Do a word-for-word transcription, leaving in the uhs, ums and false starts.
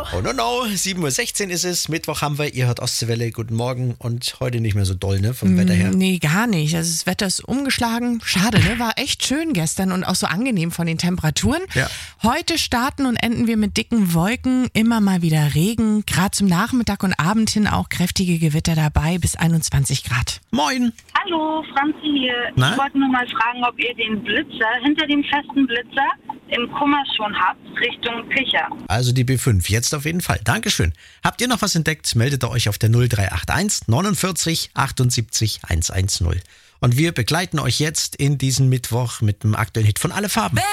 Oh no no, sieben Uhr sechzehn ist es, Mittwoch haben wir, ihr hört Ostseewelle, guten Morgen und heute nicht mehr so doll, ne, vom Wetter her. Nee, gar nicht. Also das Wetter ist umgeschlagen. Schade, ne? War echt schön gestern und auch so angenehm von den Temperaturen. Ja. Heute starten und enden wir mit dicken Wolken, immer mal wieder Regen, gerade zum Nachmittag und Abend hin auch kräftige Gewitter dabei, bis einundzwanzig Grad. Moin. Hallo, Franzi hier. Na? Ich wollte nur mal fragen, ob ihr den Blitzer hinter dem festen Blitzer im Kummer schon habt, Richtung Picha. Also die B fünf, jetzt auf jeden Fall. Dankeschön. Habt ihr noch was entdeckt, meldet ihr euch auf der null drei acht eins neunundvierzig achtundsiebzig hundertzehn. Und wir begleiten euch jetzt in diesen Mittwoch mit dem aktuellen Hit von Alle Farben.